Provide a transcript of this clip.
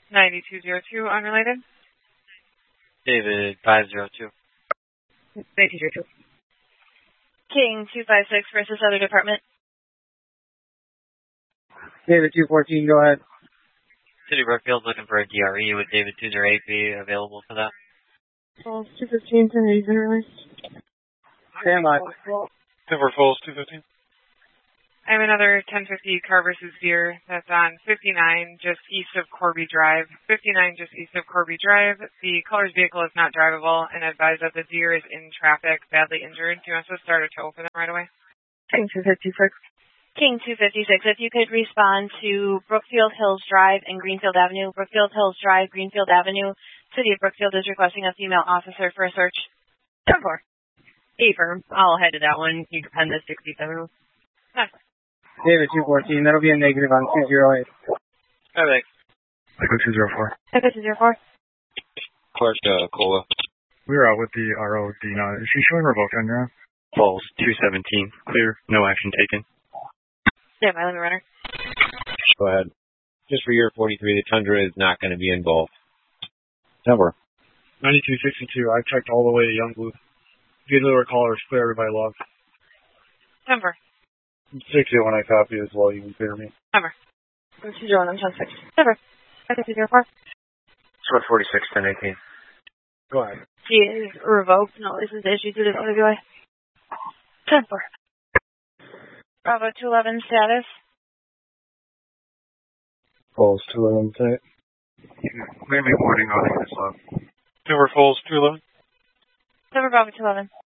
9202, unrelated. David 502. 9202. King 256 versus other department. David 214, go ahead. City Brookfield's looking for a DRE. Would David 208 be available for that? Falls 215, 1080 been released. Stand by. Denver Falls 215. I have another 1050 car versus Deer that's on 59 just east of Corby Drive. 59 just east of Corby Drive. The Colors vehicle is not drivable and advise that the Deer is in traffic, badly injured. Do you want us to start or to open them right away? King 256. King 256, if you could respond to Brookfield Hills Drive and Greenfield Avenue. Brookfield Hills Drive, Greenfield Avenue. City of Brookfield is requesting a female officer for a search. 10-4. A-firm. I'll head to that one. You can pen this 67. David 214, that'll be a negative on 208. Oh, thanks. Echo 204. Echo 204. Clark, Cola. We were out with the RO D9. Is she showing revoked on your end? Falls 217. Clear. No action taken. Stand by, let me runner. Go ahead. Just for year 43, the Tundra is not going to be involved. Number. 9262. I checked all the way to Young Blue. Get lower callers, clear everybody logged. Number. 60 when I copy as well, you can clear me. Number. 201, I'm 10-6. Number. Echo 204. Squad 46, 1018. Go ahead. She is revoked. No license issued to this OWI. 10-4. Bravo 211 status. Falls 211 tight. Maybe warning on the other side. Denver Falls 211. Denver Bravo 211.